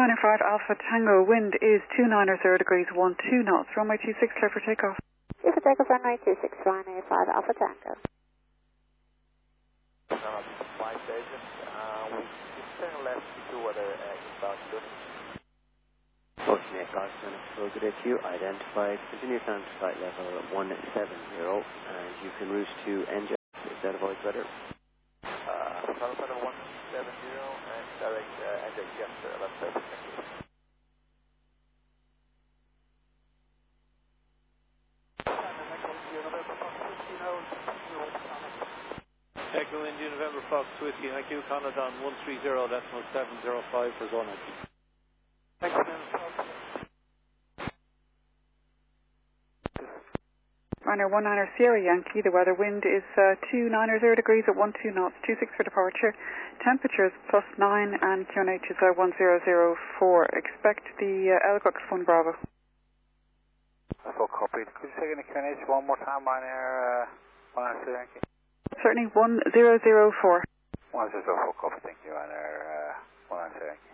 905 Alpha Tango, wind is 290 degrees 12 knots, runway 26 clear for takeoff. Clear for takeoff, runway 26, 905 Alpha Tango. Flight station, we turn left to weather inbound to Ocean aircraft, so good at you, identified, continue climb to flight level 170, and you can route to NJ, if that avoids better. Flight level 170 and direct NJ, yes sir, that's perfect, thank you. Echo India November Fox Whiskey, IQ Canada 130.705 for zone entry. Thank you, Runner 19 Sierra Yankee, the weather wind is 290 degrees at 12 knots, 26 for departure. Temperatures +9 and QNH is 1004. Expect the Elgux 1 Bravo. Full copy. Could you say in the QNH one more time, Ryanair 19 Sierra Yankee? Certainly 1004. 1004, copy, thank you, Ryanair 19 Sierra Yankee.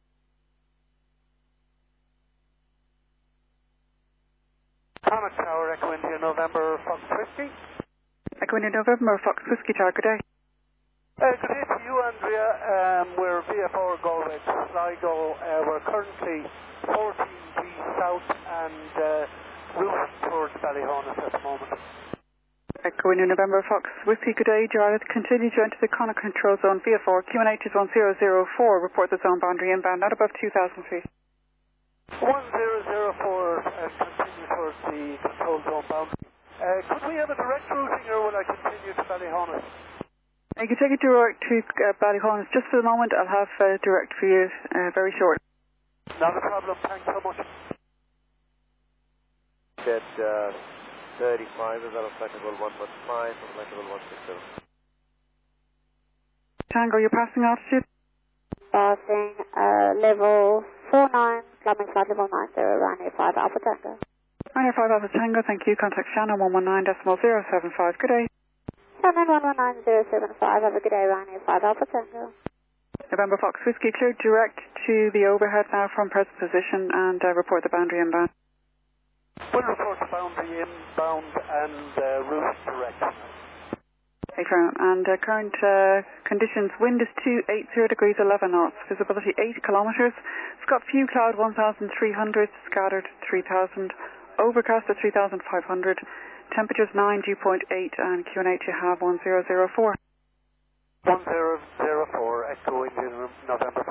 Connor Tower, Echo India November Fox Whiskey. Echo India November Fox Whiskey Tower, good day. Good day to you, Andrea. We're VFR Galway to Sligo. We're currently 14G south and route towards Ballyhonus at the moment. Echo India November Fox Whiskey, good day. Gerard, continue to enter the Connacht control zone VFR. QNH is 1004. Report the zone boundary inbound, not above 2,000 feet. 1004 and continue towards the control zone boundary. Could we have a direct routing or will I continue to Ballyhonus? You can take it direct to Ballyhonus. Just for the moment, I'll have direct for you very short. Not a problem, thanks so much. At 35 is out of flight level 115 from flight level 167. Tango, you're passing altitude? Passing level 49, climbing flight level 90, Ryanair 5 Alpha Tango. Ryanair 5 Alpha Tango, thank you. Contact Shannon 119.075. Good day. Shannon 119.075, have a good day, Ryanair 5 Alpha Tango. November Fox Whiskey, cleared direct to the overhead now from present position and report the boundary inbound. We'll report the boundary inbound and route direct. Hey, and current conditions, wind is 280 degrees 11 knots, visibility 8 kilometres, Scott few cloud 1,300, scattered 3,000, overcast at 3,500, temperatures 9, dew point 8, and QNH you have 1004. 1004, Echo India November